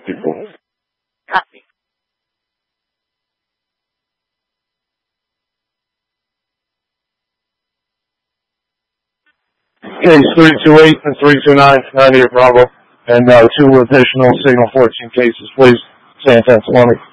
Copy. Case 328 and 329, 98 Bravo, and 2 additional Signal 14 cases, please. San Antonio.